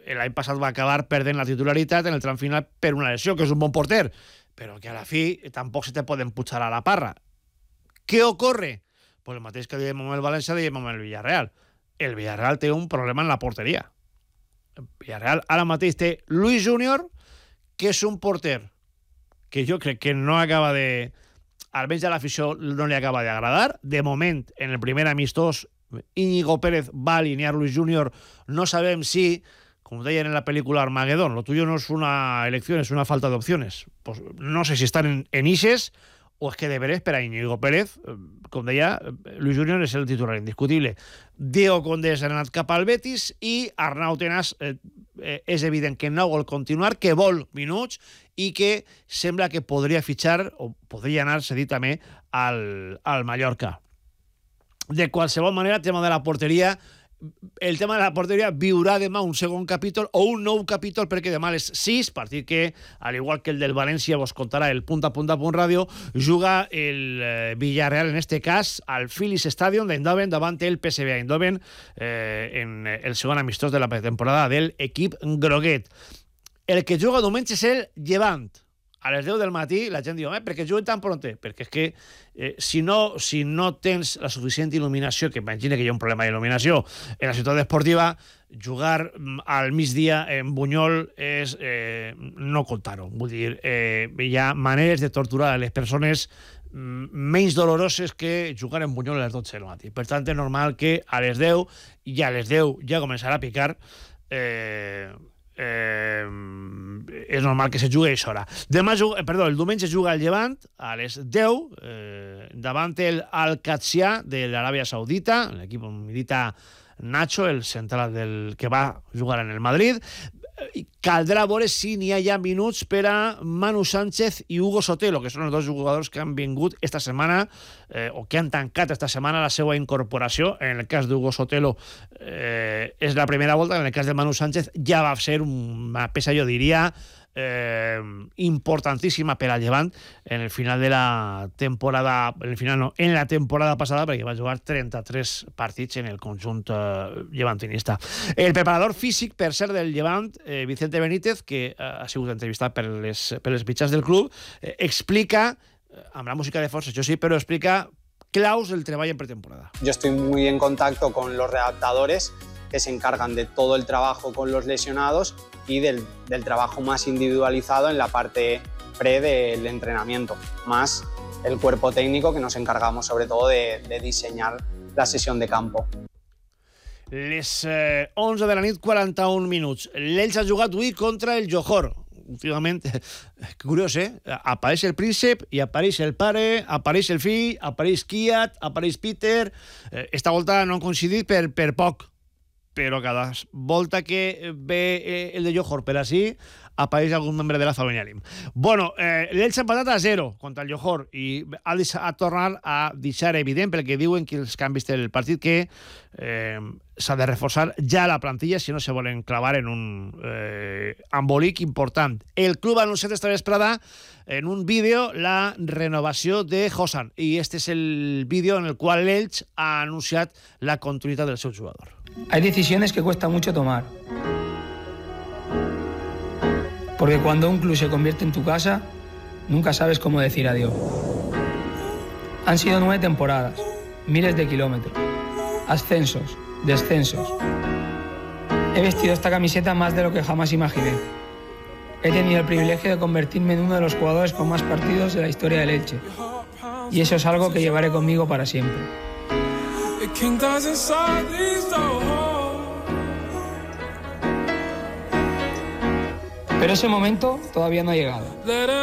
l'any passat va acabar perdent la titularitat en el tram final per una lesió, que és un bon porter, però que a la fi tampoc se te poden pujar a la parra. Què ocorre? Pues el mateix que diem amb el València, diem amb el Villarreal. El Villarreal té un problema en la porteria. El Villarreal ara mateix té Luis Júnior, que és un porter que jo crec que no acaba de... almenys a l'afició no li acaba d'agradar. De moment, en el primer amistós, Íñigo Pérez va alinear Luis Júnior. No sabem si, como deien en la película Armagedón, lo tuyo no es una elección, es una falta de opciones. Pues no sé si están en Ixes o és que de veres per a Íñigo Pérez, com deia, Luis Júnior és el titular indiscutible. Diego Condés ha anat cap al Betis i Arnau Tenas és evident que no vol continuar, que vol minuts i que sembla que podria fitxar o podria anar cedit també al Mallorca. De qualsevol manera, el tema de la porteria viurà demà un segon capítol o un nou capítol, perquè demà a les 6, partit que, al igual que el del València, vos contarà el Punt a Punt Ràdio, juga el Villarreal, en este cas, al Philips Stadium d'Eindhoven davant el PSV Eindhoven en el segon amistós de la pretemporada del equip groguet. El que juga diumenge és el Llevant. A les 10 del matí la gent diu, per què juguen tan pronte? Perquè és que si no tens la suficient il·luminació, que imagina que hi ha un problema d'il·luminació en la ciutat esportiva, jugar al migdia en Bunyol és no contar-ho. Vull dir, hi ha maneres de torturar a les persones menys doloroses que jugar en Bunyol a les 12 del matí. Per tant, és normal que a les 10, i a les 10 ja començarà a picar, és normal que se jugui a aquesta hora. El diumenge juga el Llevant a les 10 davant el Al-Qadsiya de l'Aràbia Saudita, l'equip on milita Nacho, el central que va jugar en el Madrid. Caldrà veure si n'hi ha ja minuts per a Manu Sánchez i Hugo Sotelo, que són els dos jugadors que han vingut esta setmana o que han tancat esta setmana la seva incorporació. En el cas d'Hugo Sotelo és la primera volta, en el cas de Manu Sánchez ja va ser una peça, jo diria, importantíssima per al Llevant en el final de la temporada, en la temporada passada, perquè va jugar 33 partits en el conjunt llevantinista. El preparador físic, per ser del Llevant, Vicente Benítez, que ha sigut entrevistat per les mitjans del club, explica, amb la música de fons, això sí, però explica claus del treball en pretemporada. Yo estoy muy en contacto con los readaptadores que se encargan de todo el trabajo con los lesionados y del trabajo más individualizado en la parte pre del entrenamiento, más el cuerpo técnico que nos encargamos sobre todo de diseñar la sesión de campo. Les 11 de la nit, 41 minuts. L'Elx ha jugat avui contra el Johor. Últimament, curiós, apareix el príncep i apareix el pare, apareix el fill, apareix Kiat, apareix Peter. Esta volta no han coincidit per poc, però cada volta que ve el de Johor per així, apareix algun membre de la família Lim. Bueno, l'Elx ha empatat a 0 contra el Johor i ha tornat a deixar evident, perquè diuen que els canvis del partit, que s'ha de reforçar ja la plantilla si no se volen clavar en un embolic important. El club ha anunciat esta vesprada en un vídeo la renovació de Hosan, i este és el vídeo en el qual l'Elx ha anunciat la continuïtat del seu jugador. Hay decisiones que cuesta mucho tomar. Porque cuando un club se convierte en tu casa, nunca sabes cómo decir adiós. Han sido 9 temporadas, miles de kilómetros, ascensos, descensos. He vestido esta camiseta más de lo que jamás imaginé. He tenido el privilegio de convertirme en uno de los jugadores con más partidos de la historia del Elche. Y eso es algo que llevaré conmigo para siempre. Pero ese momento todavía no ha llegado.